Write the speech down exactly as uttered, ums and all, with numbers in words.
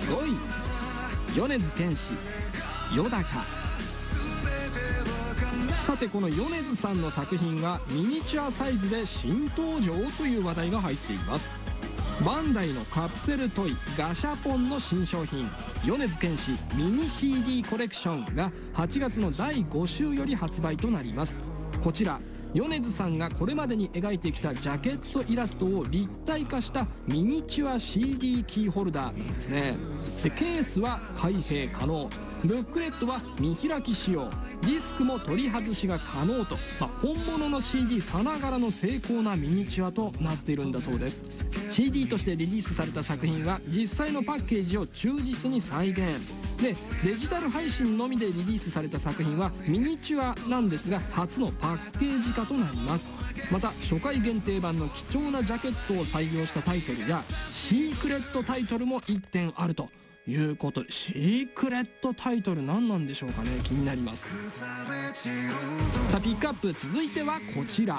ごい、米津玄師よだか。さてこの米津さんの作品がミニチュアサイズで新登場という話題が入っています。バンダイのカプセルトイガシャポンの新商品米津玄師ミニ シーディー コレクションがはちがつのだいご週より発売となります。こちら米津さんがこれまでに描いてきたジャケットイラストを立体化したミニチュア シーディー キーホルダーなんですね。でケースは開閉可能、ブックレットは見開き仕様、ディスクも取り外しが可能と、まあ、本物の シーディー さながらの精巧なミニチュアとなっているんだそうです。 シーディー としてリリースされた作品は実際のパッケージを忠実に再現で、デジタル配信のみでリリースされた作品はミニチュアなんですが初のパッケージ化となります。また初回限定版の貴重なジャケットを採用したタイトルやシークレットタイトルもいってんあるということで、シークレットタイトル何なんでしょうかね、気になります。さあピックアップ続いてはこちら。